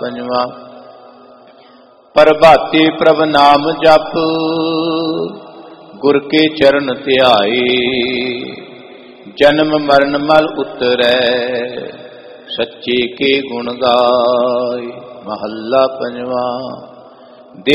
ਪੰਜਵਾਂ। ਪ੍ਰਭਾਤੀ ਪ੍ਰਭ ਨਾਮ ਜਪ, ਗੁਰ ਕੇ ਚਰਨ ਧਿਆਏ। ਜਨਮ ਮਰਨ ਮਲ ਉਤਰੈ, ਸੱਚੇ ਕੇ ਗੁਣ ਗਾਏ। ਮਹੱਲਾ ਪੰਜਵਾਂ।